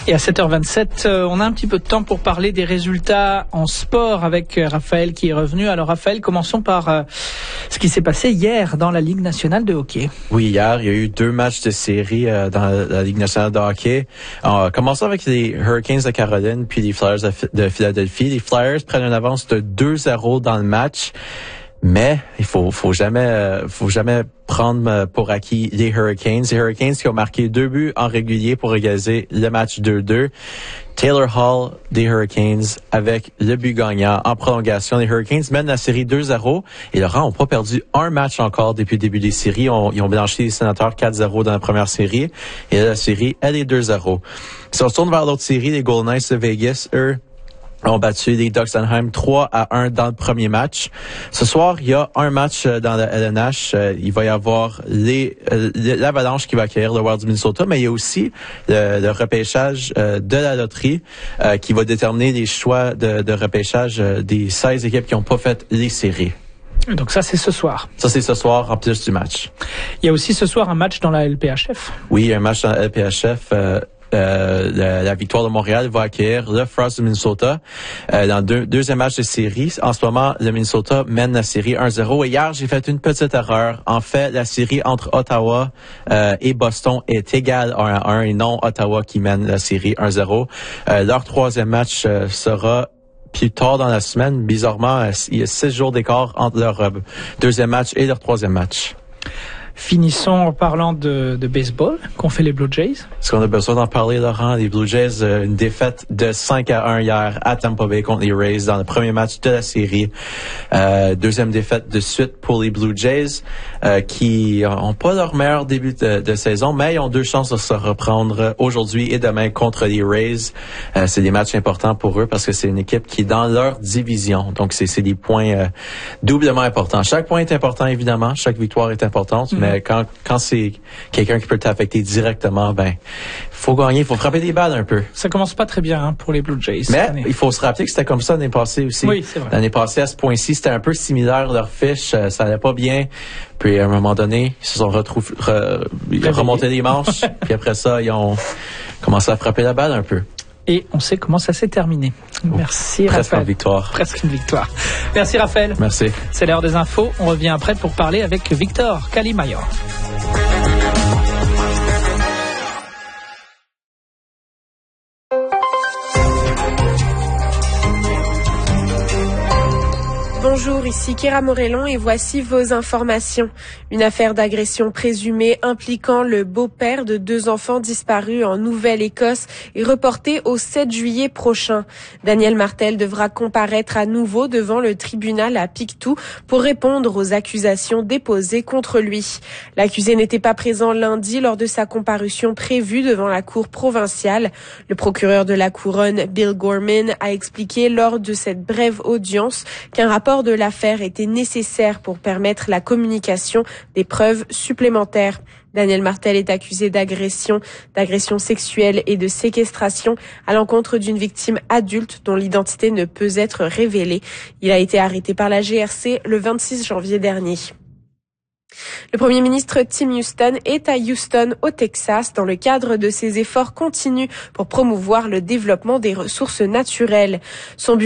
Et à 7h27, on a un petit peu de temps pour parler des résultats en sport avec Raphaël qui est revenu. Alors Raphaël, commençons par ce qui s'est passé hier dans la Ligue nationale de hockey. Oui, hier, il y a eu 2 matchs de série dans la Ligue nationale de hockey. Commençons avec les Hurricanes de Caroline puis les Flyers de Philadelphie. Les Flyers prennent une avance de 2-0 dans le match. Mais il faut jamais prendre pour acquis les Hurricanes. Les Hurricanes qui ont marqué 2 buts en régulier pour égaliser le match 2-2. Taylor Hall des Hurricanes avec le but gagnant en prolongation. Les Hurricanes mènent la série 2-0 et Laurent n'ont pas perdu un match encore depuis le début des séries. Ils ont blanchi les Sénateurs 4-0 dans la première série et là, la série, elle est 2-0. Si on se tourne vers l'autre série, les Golden Knights de Vegas, eux, ont battu les Ducks d'Anaheim 3-1 dans le premier match. Ce soir, il y a un match dans la LNH. Il va y avoir l'Avalanche qui va accueillir le Wild du Minnesota, mais il y a aussi le repêchage de la loterie qui va déterminer les choix de repêchage des 16 équipes qui n'ont pas fait les séries. Donc ça, c'est ce soir. Ça, c'est ce soir en plus du match. Il y a aussi ce soir un match dans la LPHF. Oui, un match dans la LPHF. La Victoire de Montréal va accueillir le Frost du Minnesota dans deuxième match de série. En ce moment, le Minnesota mène la série 1-0. Et hier, j'ai fait une petite erreur. En fait, la série entre Ottawa et Boston est égale 1-1 et non Ottawa qui mène la série 1-0. Leur troisième match sera plus tard dans la semaine. Bizarrement, il y a 6 jours d'écart entre leur deuxième match et leur troisième match. Finissons en parlant de baseball qu'ont fait les Blue Jays. Est-ce qu'on a besoin d'en parler, Laurent? Les Blue Jays, une défaite de 5-1 hier à Tampa Bay contre les Rays dans le premier match de la série. Deuxième défaite de suite pour les Blue Jays qui ont pas leur meilleur début de saison, mais ils ont 2 chances de se reprendre aujourd'hui et demain contre les Rays. C'est des matchs importants pour eux parce que c'est une équipe qui est dans leur division. Donc, c'est des points doublement importants. Chaque point est important, évidemment. Chaque victoire est importante, mais quand c'est quelqu'un qui peut t'affecter directement, faut gagner, faut frapper des balles un peu. Ça commence pas très bien pour les Blue Jays. Mais il faut se rappeler que c'était comme ça l'année passée aussi. Oui, c'est vrai. L'année passée, à ce point-ci, c'était un peu similaire leur fiche, ça allait pas bien. Puis à un moment donné, ils se sont remonté les manches. Puis après ça, ils ont commencé à frapper la balle un peu. Et on sait comment ça s'est terminé. Merci Raphaël. Presque une victoire. Presque une victoire. Merci Raphaël. Merci. C'est l'heure des infos. On revient après pour parler avec Victor Calimayor. Bonjour, ici Kéra Morellon et voici vos informations. Une affaire d'agression présumée impliquant le beau-père de 2 enfants disparus en Nouvelle-Écosse est reportée au 7 juillet prochain. Daniel Martel devra comparaître à nouveau devant le tribunal à Pictou pour répondre aux accusations déposées contre lui. L'accusé n'était pas présent lundi lors de sa comparution prévue devant la cour provinciale. Le procureur de la couronne, Bill Gorman, a expliqué lors de cette brève audience qu'un rapport de l'affaire était nécessaire pour permettre la communication des preuves supplémentaires. Daniel Martel est accusé d'agression sexuelle et de séquestration à l'encontre d'une victime adulte dont l'identité ne peut être révélée. Il a été arrêté par la GRC le 26 janvier dernier. Le Premier ministre Tim Houston est à Houston, au Texas, dans le cadre de ses efforts continus pour promouvoir le développement des ressources naturelles. Son